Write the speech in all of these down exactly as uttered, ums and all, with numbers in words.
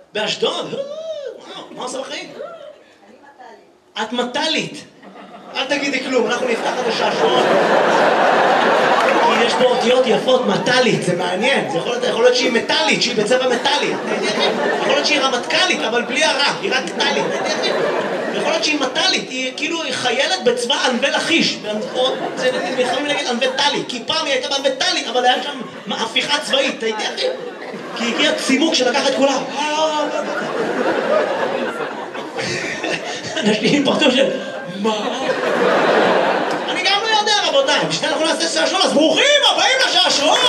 באשדוד? וואו, מה עושה בחיים? את מטלית. אל תגידי כלום, אנחנו נפתח את השעשועון. כי יש פה אותיות יפות, מטלית, זה מעניין. זה יכול להיות, יכול להיות שהיא מטלית, שהיא בצבע מטלי. יכול להיות שהיא רמטכלית, אבל בלי הרע, היא רק טלית. יכול להיות שהיא מטלית, היא כאילו חיילת בצבא ענבי לכיש. זה יכולים להגיד ענבי טלי, כי פעם היא הייתה בענבי טלי, אבל היה שם הפיכה צבאית, אתה יודע? כי הגיע צימוק שלקח את כולם. אנשים פרטו של... מה? אני גם לא יודע, רבותיי. בשביל אנחנו נעשה שעשועון, אז ברוכים הבאים לשעשועון!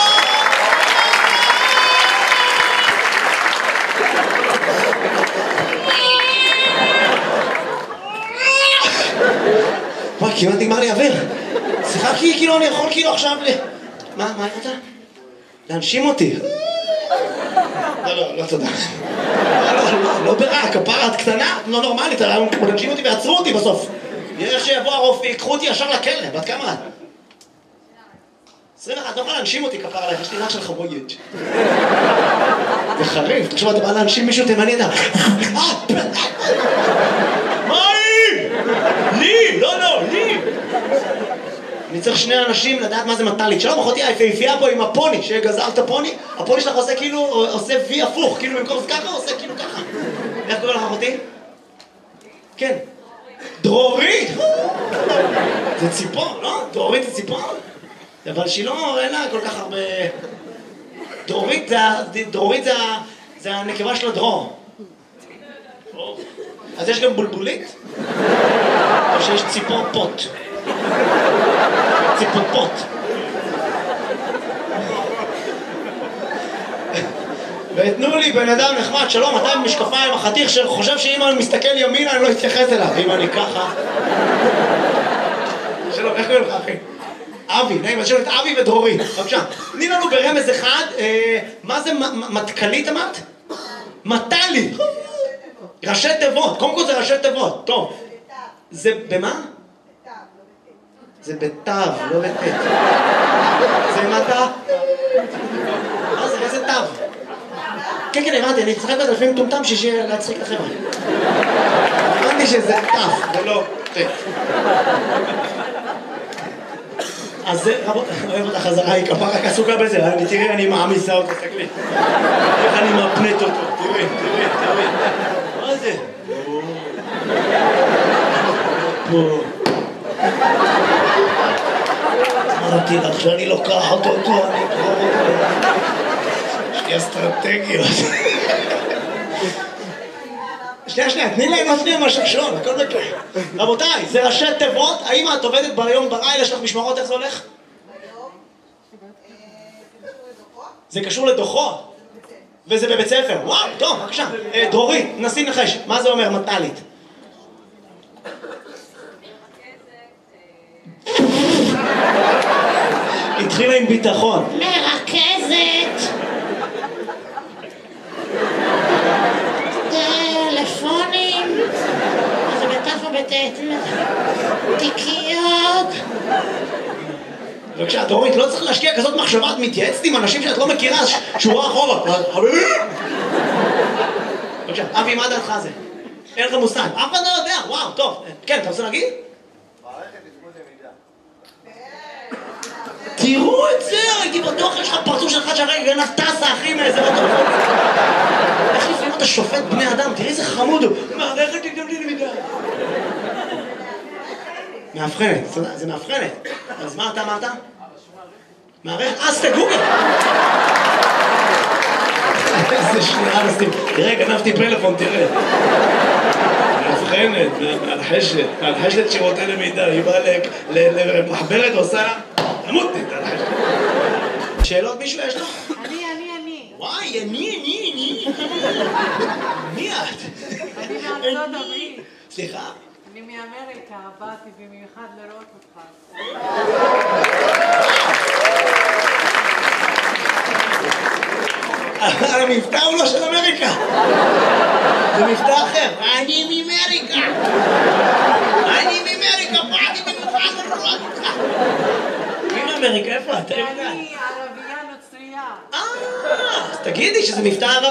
וואי, כמעט נגמר לי אוויר. סליחה, כי כאילו אני יכול כאילו עכשיו ל... מה, מה אני רוצה? להנשים אותי. לא, לא, לא תודה. לא, לא, לא, לא ברע, כפרה את קטנה, לא נורמלית, להנשים אותי ועצרו אותי בסוף. איך שיבוא הרופא, יקחו אותי ישר לכלא, בת כמה את? עשרים ואחת, לא יכולה להנשים אותי כפרה עליך, יש לי ריח של חבויץ'. זה חריף, תחשוב, אתה בא להנשים מישהו תימני, אתה... מה היא? לי, לא, לא, לי. אני צריך שני אנשים לדעת מה זה מטלית. שלום, אחותי היפהפייה פה עם הפוני, שגזר את הפוני, הפוני שלך עושה כאילו, עושה וי הפוך, כאילו במקום זה ככה, עושה כאילו ככה. איך קורא לך אחותי? כן. דרורית! זה ציפור, לא? דרורית זה ציפור? אבל שהיא לא, אין לה כל כך הרבה... דרורית זה, דרורית זה, זה הנקבה של הדרור. אז יש גם בולבולית? או שיש ציפור פוט? ציפופות. ותנו לי בן אדם נחמד, שלום, אתה במשקפיים, החתיך שחושב שאם אני מסתכל ימינה אני לא אתייחס אליו, אם אני ככה. שלום, איך קוראים לך אחי? אבי, נעים, אז שלום את אבי ודרורית, בבקשה. תני לנו ברמז אחד, מה זה מטכלית אמרת? מטלית. ראשי תיבות, קודם כל זה ראשי תיבות, טוב. זה במה? זה בתו, לא בתת. זה מטה? מה זה? איזה תו? כן, כן, הבנתי, אני צחק בזה לפעמים טומטם שיהיה להצחיק את החברה. הבנתי שזה תו, ולא תת. אז זה, רבות, אוהב אותה חזרה, היא כפה רק עסוקה בזה, תראי, אני מעמיסה אותו, תסתכלי. איך אני מפנט אותו, תראי, תראי, תראי. מה זה? פה. אמרתי לך שאני לוקח אותו, אני אקרור אותו. יש לי אסטרטגיות. שנייה, שנייה, תני להם לפני מה שחשון, הכל בקרה. רבותיי, זה ראשי תיבות, האם את עובדת ביום בלילה, יש לך משמרות, איך זה הולך? ביום, זה קשור לדוחות. זה קשור לדוחות? וזה בבית ספר, וואו, טוב, בבקשה. דרורית, נסי נחש, מה זה אומר מטלית? התחילה עם ביטחון. מרכזת. טלפונים. זה בתף ובתת. תיקיות. בבקשה, דרורית, לא צריך להשקיע כזאת מחשבה, את מתייעצת עם אנשים שאת לא מכירה, שורה אחורה. חביבי! בבקשה, אבי, מה דעתך זה? אין לך מושג. אף אחד לא יודע, וואו, טוב. כן, אתה רוצה להגיד? תראו את זה, הייתי בטוח, יש לך פרצוף שלך שהרגע גנב טסה, אחי, מאיזה בטוח. איך לפעמים אתה שופט בני אדם? תראי איזה חמוד הוא. מערכת תגדם לי למידה. מאבחנת, זה מאבחנת. אז מה אתה אמרת? מערכת, אז תגוגל. איזה שנייה, נסים. תראה, גנבתי פלאפון, תראה. מאבחנת, מהלחשת, מהלחשת שירותי למידה. היא באה למחברת ועושה... נמות נתן לך. שאלות מישהו יש לו? אני, אני, אני. וואי, אני, אני, אני. מי את? אני מארצות הברית. סליחה? אני מאמריקה, באתי במיוחד לראות אותך. המבטא הוא לא של אמריקה. זה מבטא אחר. אני מאמריקה. אני מאמריקה, באתי במיוחד לראות אותך. אמריקה, איפה את? אני ערבייה נוצרייה. אה, אז תגידי שזה מבטא ערבי.